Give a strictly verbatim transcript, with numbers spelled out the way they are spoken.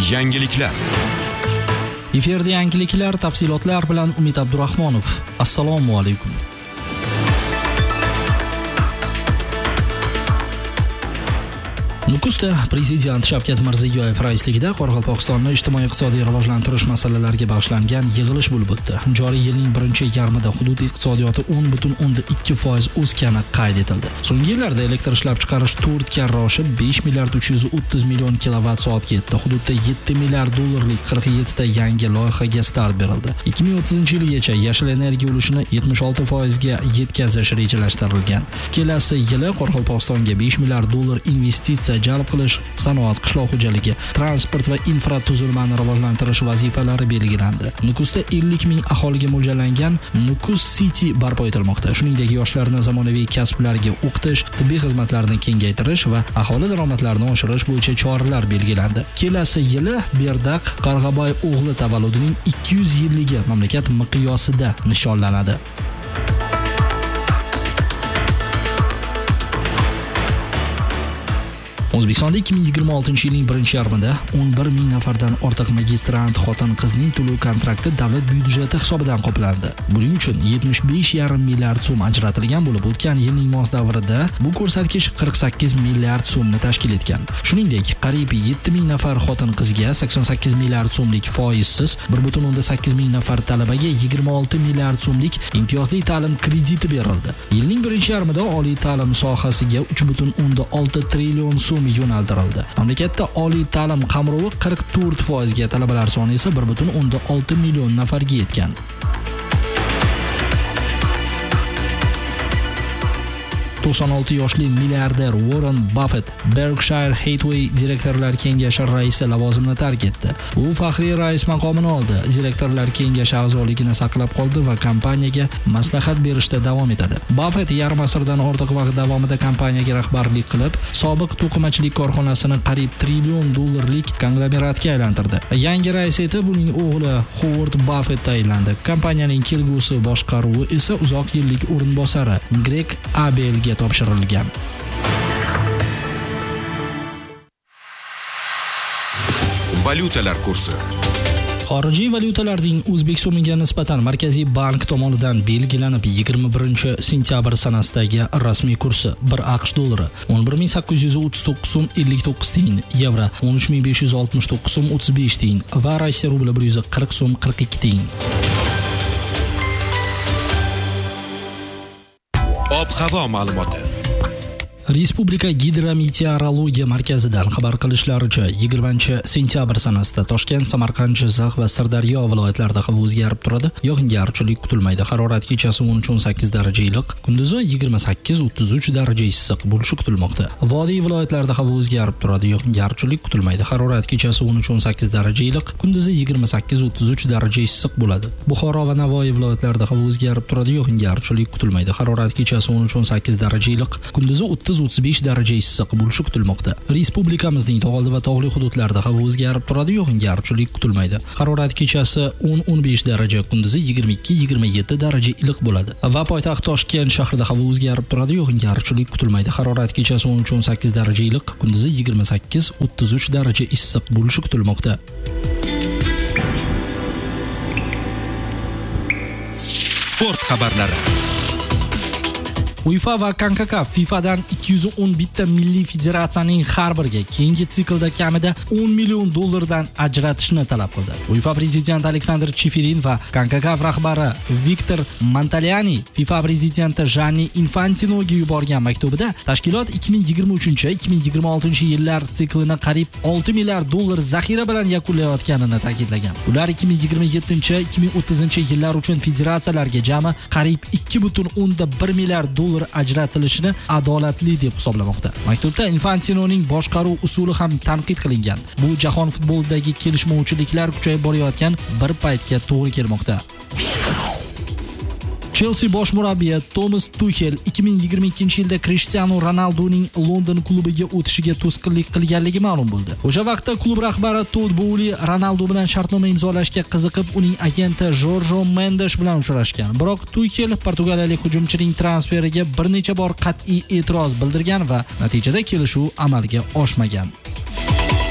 Yangiliklar. Efirda yangiliklar, tafsilotlar bilan Umid Abdurahmonov. Assalomu alaykum. Nukusda Prezident Shavkat Mirziyoyev raisligida Qoraqalpog'istonni ijtimoiy-iqtisodiy rivojlantirish masalalariga bag'ishlangan yig'ilish bo'lib o'tdi. Joriy yilning birinchi yarmida hudud iqtisodiyoti o'n butun o'ndan ikki foiz o'sgani qayd etildi. So'nggi yillarda elektr ishlab chiqarish to'rt karra oshib besh milliard uch yuz o'ttiz million kilovatt soatga yetdi. Hududda yetti milliard dollarlik qirq yetti ta yangi loyihaga start berildi. ikki ming o'ttizinchi yilgacha yashil energiya ulushini yetmish olti foizga yetkazish rejalashtirilgan. Kelasi yili Qoraqalpog'istonga besh milliard dollar investitsiya jalb qilish, sanoat, qishloq xo'jaligi, transport va infratuzilmani rivojlantirish vazifalari belgilandi. Nukusda ellik ming aholiga mo'ljallangan Nukus City barpo etilmoqda. Shuningdek, yoshlarni zamonaviy kasblarga o'qitish, tibbiy xizmatlarni kengaytirish va aholi daromadlarini oshirish bo'yicha choralar belgilandi. Kelasi yili Berdaq Qarg'abay o'g'li tavalludining ikki yuz yilligi mamlakat miqyosida nishonlanadi. O'zbekistonda ikki ming yigirma oltinchi yilning birinchi yarmida o'n bir ming nafardan ortiq magistrant xotin-qizning to'lov kontrakti davlat byudjeti hisobidan qoplandi. Buning uchun yetmish besh yarim milliard so'm ajratilgan bo'lib, o'tgan yilning mos davrida bu ko'rsatkich qirq sakkiz milliard so'mni tashkil etgan. Shuningdek, qariyb yetti ming nafar xotin-qizga sakson sakkiz milliard so'mlik foizsiz, bir butun o'ndan sakkiz ming nafar talabaga yigirma olti milliard so'mlik imtiyozli ta'lim krediti berildi. Yilning birinchi yarmida oliy ta'lim sohasiga uch butun o'ndan olti trillion so'm yo'naltirildi. Mamlakatda oliy ta'lim qamrovi qirq to'rt foizga, talabalar soni esa bir butun o'ndan olti million nafarga yetgan. to'qson olti yoshli milliarder Warren Buffett Berkshire Hathaway direktorlar kengashi raisi lavozimini tark etdi. U faxriy rais maqomini oldi. Direktorlar kengashi a'zoligini saqlab qoldi va kompaniyaga maslahat berishda davom etadi. Buffett yarim asrdan ortiq vaqt davomida kompaniyaga rahbarlik qilib, sobiq to'qimachilik korxonasini qariyb trillion dollarlik konglomeratga aylantirdi. Yangi rais etib uning o'g'li Howard Buffett tayinlandi. Kompaniyaning kelgusi boshqaruvi esa uzoq yillik o'rinbosari Greg Abelga topshirilgan. Valyutalar kursi. Xorijiy valyutalarning O'zbek so'miga nisbatan Markaziy bank tomonidan belgilanib yigirma birinchi sentyabr sanasidagi rasmiy kursi: bir AQSh dollari o'n bir ming sakkiz yuz o'ttiz to'qqiz so'm ellik to'qqiz tiyin, yevro o'n uch ming besh yuz oltmish to'qqiz so'm o'ttiz besh tiyin va Rossiya rubli bir yuz qirq so'm qirq ikki tiyin. Ob-havo ma'lumoti. Respublika Gidrometeorologiya markazidan xabar qilishlaricha, yigirmanchi sentyabr sanasida Toshkent, Samarqand, Jizzax va Sirdaryo viloyatlarida havo o'zgarib turadi. Yog'ingarchilik kutilmaydi. Harorat kechasi o'n uch o'n sakkiz daraja iliq, kunduzi yigirma sakkiz o'ttiz uch daraja issiq bo'lishi kutilmoqda. Vodiy viloyatlarida havo o'zgarib turadi. Yog'ingarchilik kutilmaydi. Harorat kechasi o'n uch o'n sakkiz daraja iliq, kunduzi yigirma sakkiz o'ttiz uch daraja issiq bo'ladi. Buxoro va Navoiy viloyatlarida havo o'zgarib turadi. Yog'ingarchilik kutilmaydi. Harorat kechasi o'n uch o'n sakkiz daraja iliq, kunduzi o'ttiz o'ttiz besh daraja issiq bo'lishi kutilmoqda. Respublikamizning tog'li va tog'li hududlarida havo o'zgarib turadi, yog'ingarchilik kutilmaydi. Harorat kechasi o'n o'n besh daraja, kunduzi yigirma ikki yigirma yetti daraja iliq bo'ladi. Va poytaxt Toshkent shahrida havo o'zgarib turadi, yog'ingarchilik kutilmaydi. Harorat kechasi o'n uch o'n sakkiz daraja iliq, kunduzi yigirma sakkiz o'ttiz uch daraja issiq bo'lishi kutilmoqda. Sport xabarlari. UEFA va CONCACAF FIFAdan ikki yuz o'n bitta milliy federatsiyaning har biriga keyingi siklda kamida o'n million dollardan ajratishni talab qildi. UEFA prezidenti Aleksandr Cheferin va CONCACAF rahbari Viktor Montaliani FIFA prezidenti Gianni Infantinoga yuborgan maktubida tashkilot ikki ming yigirma uchinchi ikki ming yigirma oltinchi yillar siklini qariyb olti milliard dollar zaxira bilan yakunlayotganini ta'kidlagan. Ular ikki ming yigirma yettinchi ikki ming o'ttizinchi yillar uchun federatsiyalarga jami qariyb ikki butun o'ndan bir milliard dollar ajratilishini adolatli deb hisoblamoqda. Maktubda Infantinoning boshqaruv usuli ham tanqid qilingan. Bu jahon futbolidagi kelishmovchiliklar kuchayib borayotgan bir paytga to'g'ri kelmoqda. Chelsea bosh murabbiyi Thomas Tuchel ikki ming yigirma ikkinchi yilda Cristiano Ronaldoning London klubiga o'tishiga to'sqinlik qilganligi ma'lum bo'ldi. O'sha vaqtda klub rahbari Todd Bowley Ronaldo bilan shartnoma imzolashga qiziqib, uning agenti Jorge Mendes bilan uchrashgan. Biroq Tuchel portugaliyalik hujumchining transferiga bir necha bor qat'iy e'tiroz bildirgan va natijada kelishuv amalga oshmagan.